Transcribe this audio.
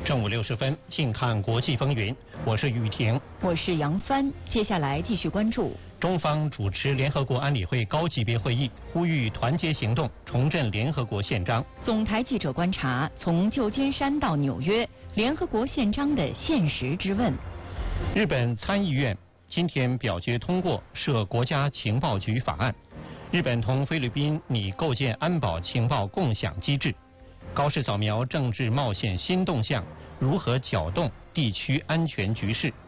正午60分，近看国际风云。我是雨婷， 我是杨帆。接下来继续关注。 中方主持联合国安理会高级别会议，呼吁团结行动，重振联合国宪章。 总台记者观察，从旧金山到纽约，联合国宪章的现实之问。 日本参议院今天表决通过设国家情报局法案。日本同菲律宾拟构建安保情报共享机制。高市扫描政治冒险新动向，如何搅动地区安全局势。